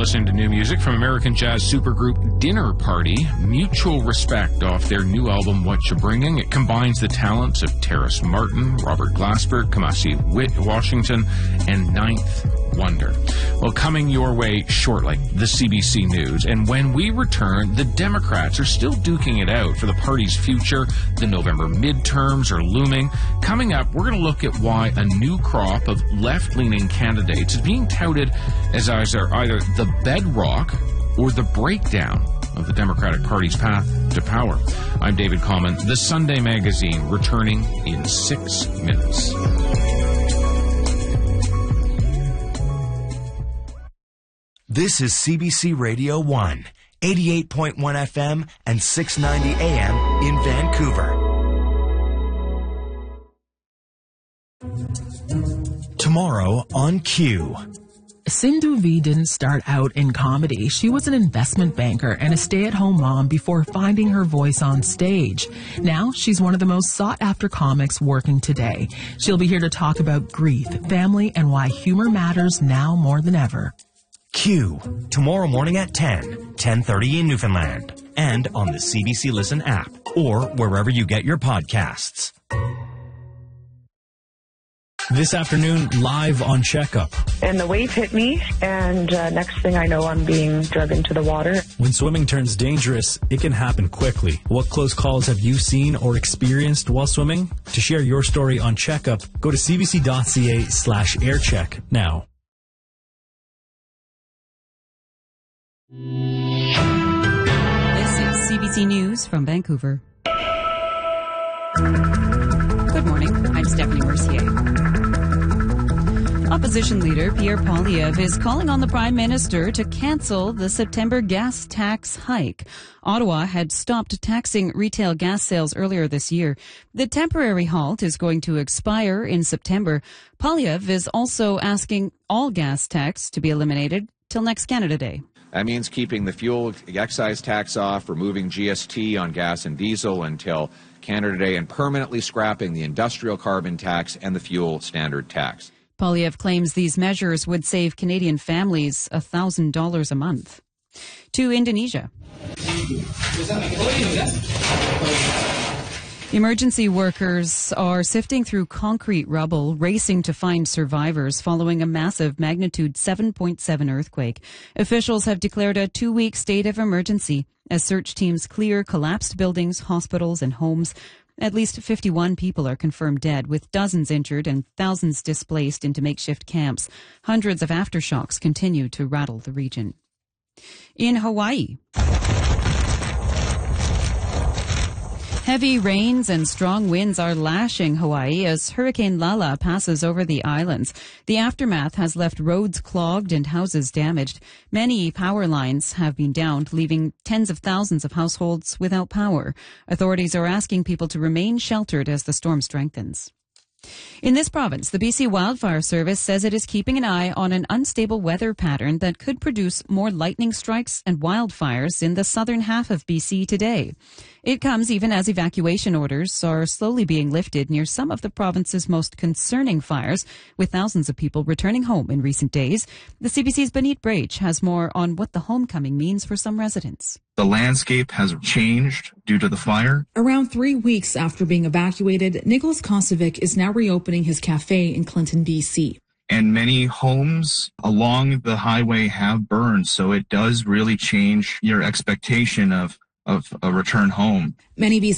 listening to new music from American jazz supergroup Dinner Party, Mutual Respect, off their new album What You Bringing. It combines the talents of Terrace Martin, Robert Glasper, Kamasi Washington, and Ninth Wonder. Well, coming your way shortly, the CBC News. And when we return, the Democrats are still duking it out for the party's future. The November midterms are looming. Coming up, we're going to look at why a new crop of left-leaning candidates is being touted as either the bedrock or the breakdown of the Democratic Party's path to power. I'm David Common, The Sunday Magazine, returning in 6 minutes. This is CBC Radio 1, 88.1 FM and 690 AM in Vancouver. Tomorrow on Q. Sindhu V didn't start out in comedy. She was an investment banker and a stay-at-home mom before finding her voice on stage. Now, she's one of the most sought-after comics working today. She'll be here to talk about grief, family, and why humor matters now more than ever. Q, tomorrow morning at 10:30 in Newfoundland, and on the CBC Listen app, or wherever you get your podcasts. This afternoon, live on Checkup. And the wave hit me, and next thing I know, I'm being dragged into the water. When swimming turns dangerous, it can happen quickly. What close calls have you seen or experienced while swimming? To share your story on Checkup, go to cbc.ca/aircheck now. This is CBC News from Vancouver. Good morning. I'm Stephanie Mercier. Opposition leader Pierre Poilievre is calling on the Prime Minister to cancel the September gas tax hike. Ottawa had stopped taxing retail gas sales earlier this year. The temporary halt is going to expire in September. Poilievre is also asking all gas tax to be eliminated till next Canada Day. That means keeping the fuel excise tax off, removing GST on gas and diesel until Canada Day, and permanently scrapping the industrial carbon tax and the fuel standard tax. Poilievre claims these measures would save Canadian families $1,000 a month. To Indonesia. Emergency workers are sifting through concrete rubble, racing to find survivors following a massive magnitude 7.7 earthquake. Officials have declared a 2-week state of emergency as search teams clear collapsed buildings, hospitals, and homes. At least 51 people are confirmed dead, with dozens injured and thousands displaced into makeshift camps. Hundreds of aftershocks continue to rattle the region. In Hawaii, heavy rains and strong winds are lashing Hawaii as Hurricane Lala passes over the islands. The aftermath has left roads clogged and houses damaged. Many power lines have been downed, leaving tens of thousands of households without power. Authorities are asking people to remain sheltered as the storm strengthens. In this province, the BC Wildfire Service says it is keeping an eye on an unstable weather pattern that could produce more lightning strikes and wildfires in the southern half of BC today. It comes even as evacuation orders are slowly being lifted near some of the province's most concerning fires, with thousands of people returning home in recent days. The CBC's Benit Brage has more on what the homecoming means for some residents. The landscape has changed due to the fire. Around 3 weeks after being evacuated, Nicholas Kosovic is now reopening his cafe in Clinton, BC. And many homes along the highway have burned, so it does really change your expectation of a return home. Many BC